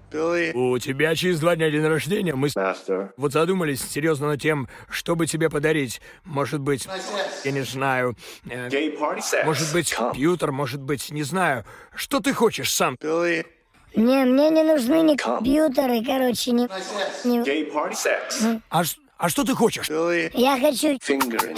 У тебя через 2 дня день рождения. Мы вот задумались серьезно над тем, чтобы тебе подарить. Может быть, я не знаю. Может быть, компьютер, может быть, не знаю. Что ты хочешь сам? Мне не нужны ни компьютеры, короче, ни... А что ты хочешь? Я хочу...